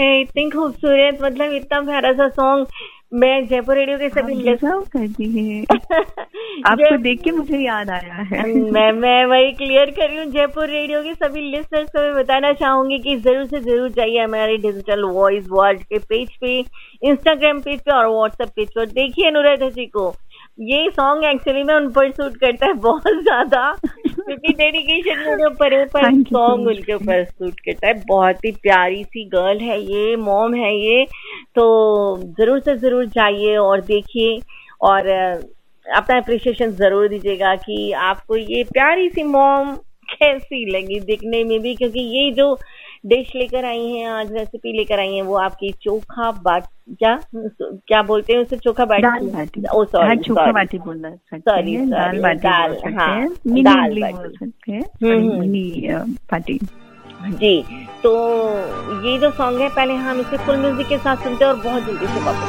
इतनी खूबसूरत, मतलब इतना प्यारा सा सॉन्ग। मैं जयपुर रेडियो के सभी करती है आपको देख के मुझे याद आया है। मैं वही क्लियर कर रही हूँ। जयपुर रेडियो के सभी लिसनर्स को मैं बताना चाहूंगी कि जरूर से जरूर जाइए हमारे डिजिटल वॉइस वर्ल्ड के पेज पे, इंस्टाग्राम पेज पे और व्हाट्सएप पेज पर। देखिए अनुराधा जी को, ये सॉन्ग एक्चुअली में उन पर सूट करता है बहुत ज्यादा, क्योंकि डेडिकेशन मेरे ऊपर है, पर सॉन्ग उनके ऊपर सूट करता है। बहुत ही प्यारी सी गर्ल है ये, मॉम है ये, तो जरूर से जरूर जाइए और देखिए और अपना अप्रिशिएशन जरूर दीजिएगा कि आपको ये प्यारी सी मॉम कैसी लगी दिखने में भी। क्योंकि ये जो डिश लेकर आई हैं आज, रेसिपी लेकर आई हैं, वो आपकी चोखा बाटी, क्या बोलते हैं उसे, चोखा बाटी, दाल बाटी। ओ सॉरी, चोखा बाटी बोलना सॉरी, दाल बाटी, हाँ दाल बोल सकते हैं, मिनी बाटी जी। तो ये जो सॉन्ग है, पहले हम इसे फुल म्यूजिक के साथ सुनते हैं और बहुत जल्दी से वापस